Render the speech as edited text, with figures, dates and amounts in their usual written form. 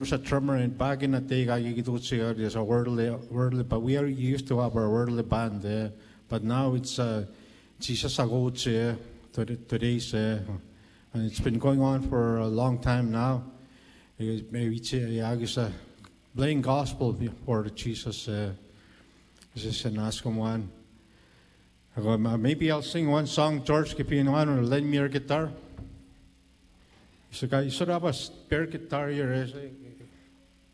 was a drummer in back in the day. There's a worldly, but we are used to have our worldly band there. But now it's just a go to today's, and it's been going on for a long time now. Maybe playing gospel for Jesus. This is an ask him one. Maybe I'll sing one song, George, if you want to lend me your guitar. You should have a spare guitar here.